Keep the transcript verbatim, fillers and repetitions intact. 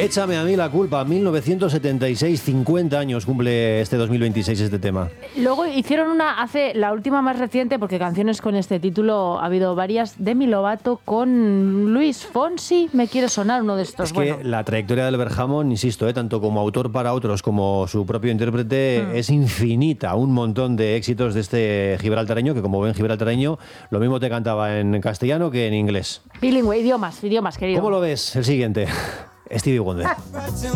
Échame a mí la culpa, mil novecientos setenta y seis, cincuenta años cumple este dos mil veintiséis este tema. Luego hicieron una, hace la última más reciente, porque canciones con este título ha habido varias, Demi Lovato con Luis Fonsi, Me quiere sonar uno de estos. Es que bueno. la trayectoria de Albert Hammond, insisto, eh, tanto como autor para otros como su propio intérprete, mm. es infinita. Un montón de éxitos de este gibraltareño, que como buen gibraltareño, lo mismo te cantaba en castellano que en inglés. Bilingüe, idiomas, idiomas, querido. ¿Cómo lo ves? El siguiente. Stevie Wonder.